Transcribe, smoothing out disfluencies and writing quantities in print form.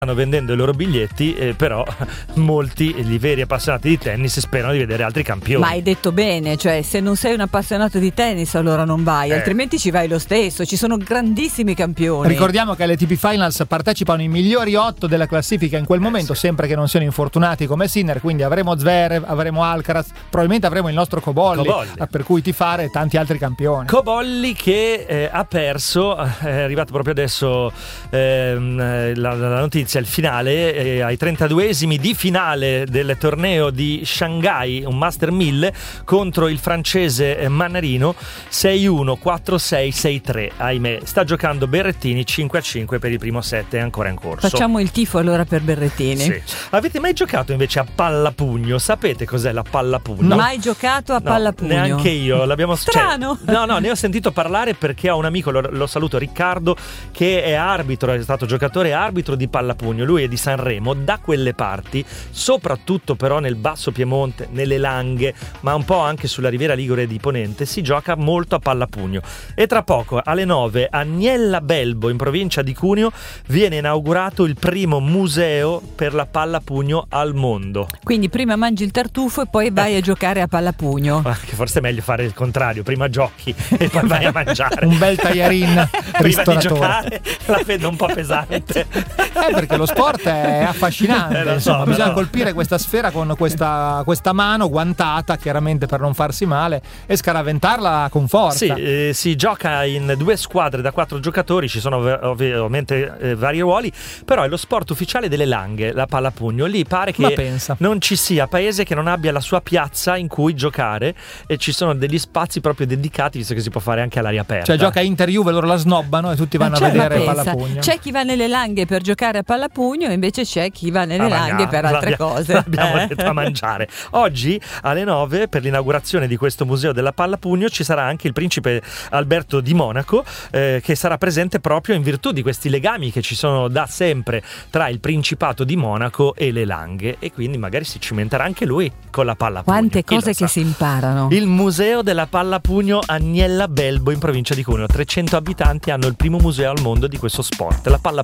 stanno vendendo i loro biglietti, però molti, gli veri appassionati di tennis, sperano di vedere altri campioni. Ma hai detto bene, cioè se non sei un appassionato di tennis allora non vai, altrimenti ci vai lo stesso, ci sono grandissimi campioni. Ricordiamo che alle ATP Finals partecipano i migliori 8 della classifica in quel momento, sempre che non siano infortunati come Sinner, quindi avremo Zverev, avremo Alcaraz, probabilmente avremo il nostro Cobolli. Per cui tifare tanti altri campioni. Cobolli che ha perso, è arrivato proprio adesso la notizia, il finale, ai 32esimi di finale del torneo di Shanghai, un Master 1000 contro il francese Mannarino, 6-1, 4-6, 6-3. Ahimè, sta giocando Berrettini 5-5 per il primo set, è ancora in corso. Facciamo il tifo allora per Berrettini. Sì. Avete mai giocato invece a pallapugno? Sapete cos'è la pallapugno? No. Mai giocato a pallapugno? Neanche io. Strano. Ne ho sentito parlare perché ho un amico, lo saluto, Riccardo, che è arbitro, è stato giocatore e arbitro di pallapugno. Lui è di Sanremo, da quelle parti, soprattutto però nel Basso Piemonte, nelle Langhe, ma un po' anche sulla Riviera Ligure di Ponente, si gioca molto a pallapugno. E tra poco, alle 9, a Niella Belbo, in provincia di Cuneo, viene inaugurato il primo museo per la pallapugno al mondo. Quindi prima mangi il tartufo e poi vai a giocare a pallapugno. Che forse è meglio fare il contrario, prima giochi e poi vai a mangiare. Un bel tagliarin prima di giocare, la vedo un po' pesante. Perché lo sport è affascinante, bisogna colpire questa sfera con questa mano guantata, chiaramente per non farsi male, e scaraventarla con forza. Sì, si gioca in 2 squadre da 4 giocatori, ci sono ovviamente vari ruoli, però è lo sport ufficiale delle Langhe, la pallapugno. Lì pare che non ci sia paese che non abbia la sua piazza in cui giocare, e ci sono degli spazi proprio dedicati, visto che si può fare anche all'aria aperta. Cioè gioca Inter-Juve, loro la snobbano e tutti vanno a vedere pallapugno. C'è chi va nelle Langhe per giocare a pallapugno e invece c'è chi va nelle Langhe per altre cose. Abbiamo detto a mangiare. Oggi alle 9, per l'inaugurazione di questo museo della pallapugno, ci sarà anche il principe Alberto di Monaco, che sarà presente proprio in virtù di questi legami che ci sono da sempre tra il Principato di Monaco e le Langhe, e quindi magari si cimenterà anche lui con la pallapugno. Quante cose che si imparano. Il museo della pallapugno a Niella Belbo, in provincia di Cuneo. 300 abitanti hanno il primo museo al mondo di questo sport, la pallapugno.